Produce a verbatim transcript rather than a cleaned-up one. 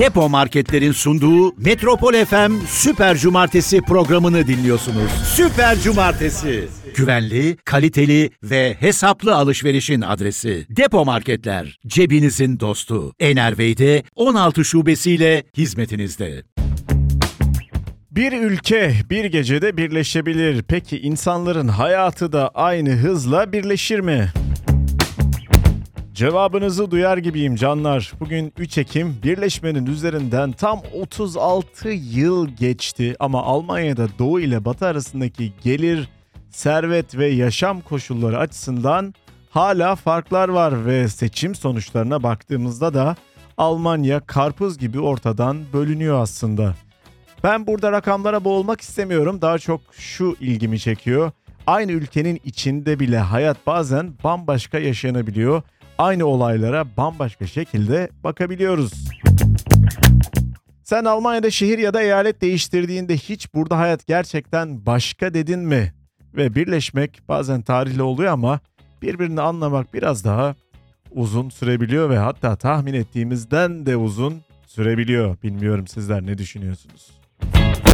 Depo Marketler'in sunduğu Metropol F M Süper Cumartesi programını dinliyorsunuz. Süper Cumartesi. Güvenli, kaliteli ve hesaplı alışverişin adresi. Depo Marketler, cebinizin dostu. Enervey'de on altı şubesiyle hizmetinizde. Bir ülke bir gecede birleşebilir. Peki insanların hayatı da aynı hızla birleşir mi? Cevabınızı duyar gibiyim canlar. Bugün üç Ekim, birleşmenin üzerinden tam otuz altı yıl geçti ama Almanya'da Doğu ile Batı arasındaki gelir, servet ve yaşam koşulları açısından hala farklar var ve seçim sonuçlarına baktığımızda da Almanya karpuz gibi ortadan bölünüyor aslında. Ben burada rakamlara boğulmak istemiyorum. Daha çok şu ilgimi çekiyor. Aynı ülkenin içinde bile hayat bazen bambaşka yaşanabiliyor. Aynı olaylara bambaşka şekilde bakabiliyoruz. Sen Almanya'da şehir ya da eyalet değiştirdiğinde hiç burada hayat gerçekten başka dedin mi? Ve birleşmek bazen tarihli oluyor ama birbirini anlamak biraz daha uzun sürebiliyor ve hatta tahmin ettiğimizden de uzun sürebiliyor. Bilmiyorum sizler ne düşünüyorsunuz?